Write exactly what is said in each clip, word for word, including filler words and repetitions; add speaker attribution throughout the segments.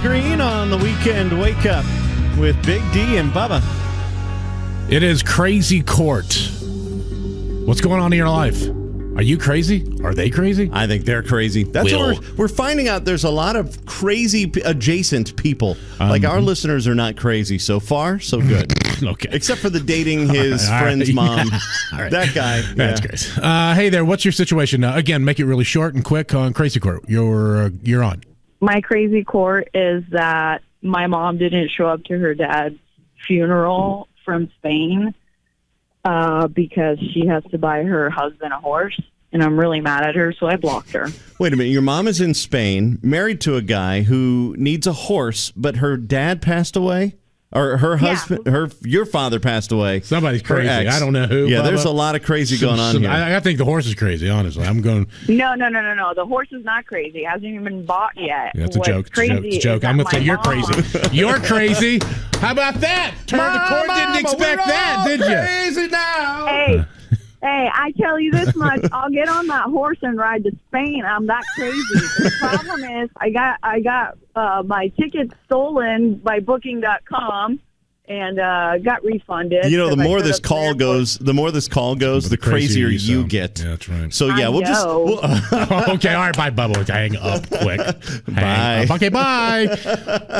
Speaker 1: Green on the weekend wake up with Big D and Bubba.
Speaker 2: It is crazy court. What's going on in your life? Are you crazy? Are they crazy?
Speaker 1: I think they're crazy. That's
Speaker 2: Will.
Speaker 1: what we're, we're finding out. There's a lot of crazy p- adjacent people.
Speaker 2: Um,
Speaker 1: like our listeners are not crazy. So far, so good.
Speaker 2: Okay.
Speaker 1: Except for the dating his
Speaker 2: All right.
Speaker 1: friend's mom.
Speaker 2: All right.
Speaker 1: That guy.
Speaker 2: That's
Speaker 1: yeah.
Speaker 2: great. Uh, hey there, what's your situation? Uh, again, make it really short and quick on Crazy Court. You're, uh, you're on.
Speaker 3: My crazy court is that my mom didn't show up to her dad's funeral from Spain uh, because she has to buy her husband a horse, and I'm really mad at her, so I blocked her.
Speaker 1: Wait a minute. Your mom is in Spain, married to a guy who needs a horse, but her dad passed away? Or her
Speaker 3: Yeah.
Speaker 1: husband, her your father passed away.
Speaker 2: Somebody's
Speaker 1: Her
Speaker 2: crazy.
Speaker 1: ex.
Speaker 2: I don't know who.
Speaker 1: Yeah,
Speaker 2: Bubba.
Speaker 1: there's a lot of crazy
Speaker 2: Some-
Speaker 1: going on
Speaker 2: some-
Speaker 1: here.
Speaker 2: I, I think the horse is crazy, honestly. I'm going.
Speaker 3: No, no, no, no, no. The horse is not crazy. It hasn't even been bought yet.
Speaker 2: Yeah, it's a
Speaker 3: What's
Speaker 2: joke. It's a
Speaker 3: crazy
Speaker 2: joke. It's a
Speaker 3: is
Speaker 2: joke.
Speaker 3: that
Speaker 2: I'm going to
Speaker 3: my
Speaker 2: say you're
Speaker 3: mom-
Speaker 2: crazy. You're crazy. How about that? Turn the court didn't
Speaker 1: Mama,
Speaker 2: expect
Speaker 1: we're
Speaker 2: that,
Speaker 1: all
Speaker 2: did you?
Speaker 1: Crazy now.
Speaker 3: Hey, hey, I tell you this much. I'll get on that horse and ride to Spain. I'm that crazy. The problem is I got I got uh, my ticket stolen by booking dot com and uh, got refunded.
Speaker 1: You know, the
Speaker 3: because I
Speaker 1: more
Speaker 3: showed
Speaker 1: this
Speaker 3: up to the
Speaker 1: call
Speaker 3: airport.
Speaker 1: goes, the more this call goes, the crazier you
Speaker 2: sound.
Speaker 1: get.
Speaker 2: Yeah, that's right.
Speaker 1: So yeah,
Speaker 3: I
Speaker 1: we'll just
Speaker 3: know.
Speaker 1: we'll,
Speaker 2: Okay, all right, bye, Bubba. Hang up quick. Hang
Speaker 1: Bye.
Speaker 2: up. Okay, bye.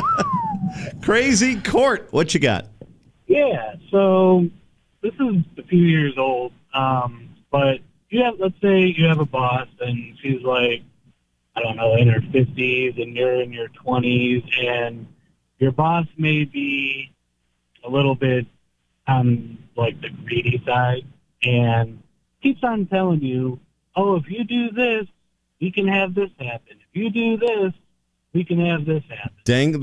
Speaker 1: crazy court. What you got?
Speaker 4: Yeah, so this is a few years old, um, but you have, let's say you have a boss and she's like, I don't know, in her fifties and you're in your twenties, and your boss may be a little bit on like the greedy side and keeps on telling you, oh, if you do this, we can have this happen. If you do this, we can have this happen.
Speaker 1: Dang